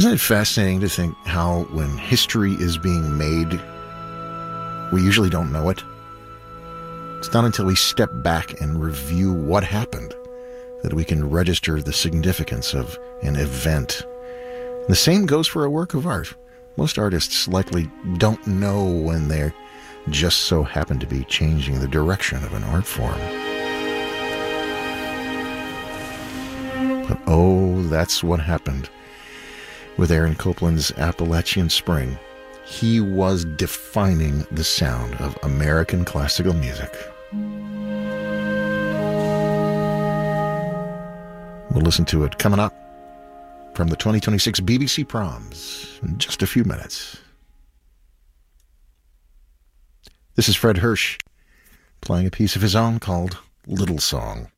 Isn't it fascinating to think how when history is being made, we usually don't know it? It's not until we step back and review what happened that we can register the significance of an event. The same goes for a work of art. Most artists likely don't know when they're just so happen to be changing the direction of an art form. But oh, that's what happened with Aaron Copland's Appalachian Spring. He was defining the sound of American classical music. We'll listen to it coming up from the 2026 BBC Proms in just a few minutes. This is Fred Hirsch playing a piece of his own called Little Song.